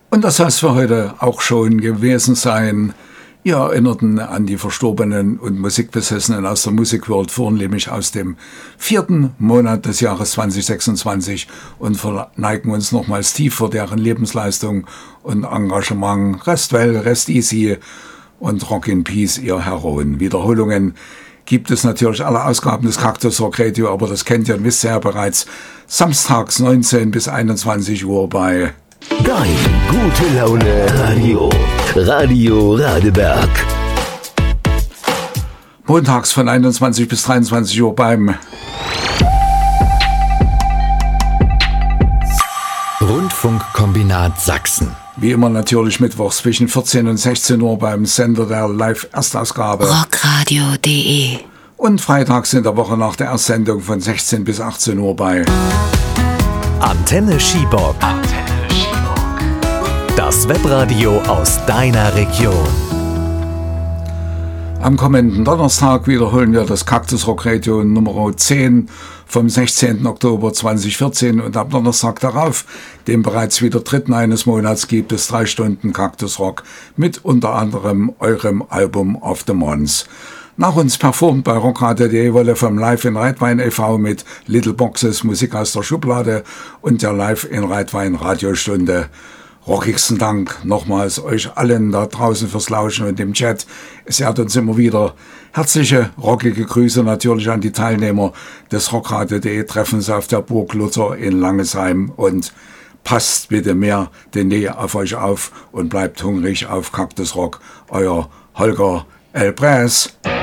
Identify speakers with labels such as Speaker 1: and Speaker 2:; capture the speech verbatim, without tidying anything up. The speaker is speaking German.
Speaker 1: Und das soll es für heute auch schon gewesen sein. Ihr erinnerten an die Verstorbenen und Musikbesessenen aus der Musikwelt, vornehmlich aus dem vierten Monat des Jahres zwanzig sechsundzwanzig, und verneigen uns nochmals tief vor deren Lebensleistung und Engagement. Rest well, rest easy und Rock in Peace, ihr Heroen. Wiederholungen gibt es natürlich alle Ausgaben des Kaktus Rock Radio, aber das kennt ihr und wisst ihr ja bereits. Samstags neunzehn bis einundzwanzig Uhr bei
Speaker 2: Dein gute Laune Radio. Radio Radeberg.
Speaker 1: Montags von einundzwanzig bis dreiundzwanzig Uhr beim
Speaker 3: Rundfunkkombinat Sachsen.
Speaker 1: Wie immer natürlich mittwochs zwischen vierzehn und sechzehn Uhr beim Sender der Live-Erstausgabe
Speaker 4: rockradio punkt de.
Speaker 1: Und freitags in der Woche nach der Erstsendung von sechzehn bis achtzehn Uhr bei
Speaker 3: Antenne Schiebock.
Speaker 4: Antenne Schiebock.
Speaker 3: Das Webradio aus deiner Region.
Speaker 1: Am kommenden Donnerstag wiederholen wir das Kaktus Rock Radio Nummer zehn vom sechzehnten Oktober zweitausendvierzehn, und am Donnerstag darauf, dem bereits wieder dritten eines Monats, gibt es drei Stunden Kaktus Rock mit unter anderem eurem Album of the Month. Nach uns performt bei rockradio punkt de Wolle vom Live in Reitwein e V mit Little Boxes, Musik aus der Schublade und der Live in Reitwein Radiostunde. Rockigsten Dank nochmals euch allen da draußen fürs Lauschen und im Chat. Es ehrt uns immer wieder. Herzliche, rockige Grüße natürlich an die Teilnehmer des rockradio punkt de Treffens auf der Burg Luther in Langesheim, und passt bitte mehr denn je auf euch auf und bleibt hungrig auf Kaktus Rock. Euer Holger Elpress.